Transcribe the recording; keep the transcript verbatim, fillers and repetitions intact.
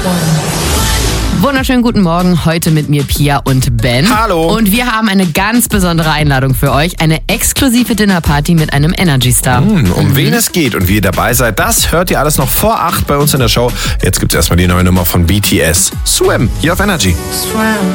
Wunderschönen guten Morgen, heute mit mir Pia und Ben. Hallo. Und wir haben eine ganz besondere Einladung für euch, eine exklusive Dinnerparty mit einem Energy-Star. Hm, um mhm. wen es geht und wie ihr dabei seid, das hört ihr alles noch vor acht bei uns in der Show. Jetzt gibt's erstmal die neue Nummer von B T S. Swim, hier auf Energy. Swim.